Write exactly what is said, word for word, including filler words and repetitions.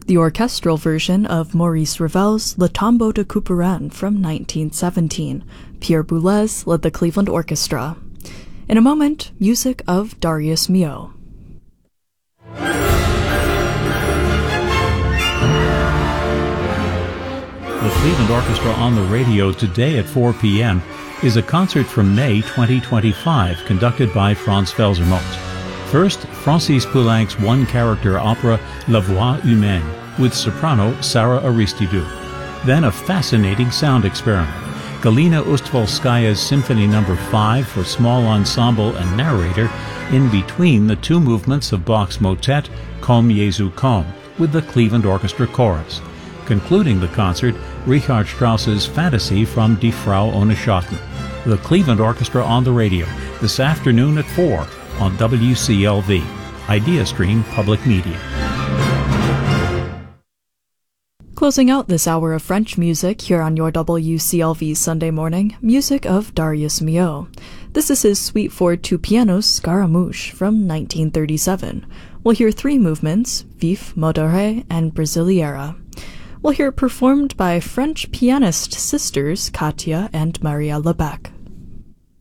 the orchestral version of Maurice Ravel's Le Tombeau de Couperin from nineteen seventeen. Pierre Boulez led the Cleveland Orchestra. In a moment, music of Darius Milhaud. The Cleveland Orchestra on the radio today at four p.m. is a concert from May twenty twenty-five conducted by Franz Felser-Moltz. First, Francis Poulenc's one-character opera La Voix Humaine with soprano Sarah Aristidou. Then a fascinating sound experiment. Galina Ustvalskaya's Symphony Number five for small ensemble and narrator in between the two movements of Bach's motet Komm Jesu komm with the Cleveland Orchestra Chorus. Concluding the concert, Richard Strauss's Fantasy from Die Frau ohne Schatten. The Cleveland Orchestra on the radio this afternoon at four on W C L V, IdeaStream Public Media. Closing out this hour of French music here on your W C L V Sunday morning, music of Darius Milhaud. This is his Suite for two pianos Scaramouche from nineteen thirty-seven. We'll hear three movements, Vif, Modere, and Brasileira. We'll hear it performed by French pianist sisters Katia and Maria Lebec.